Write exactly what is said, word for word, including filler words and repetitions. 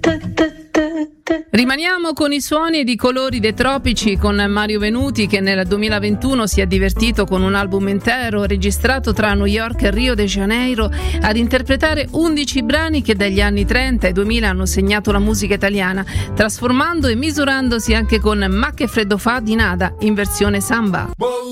Rimaniamo con i suoni ed i colori dei tropici con Mario Venuti, che nel duemilaventuno si è divertito con un album intero registrato tra New York e Rio de Janeiro ad interpretare undici brani che dagli anni trenta ai duemila hanno segnato la musica italiana, trasformando e misurandosi anche con Ma che freddo fa di Nada in versione samba. Wow.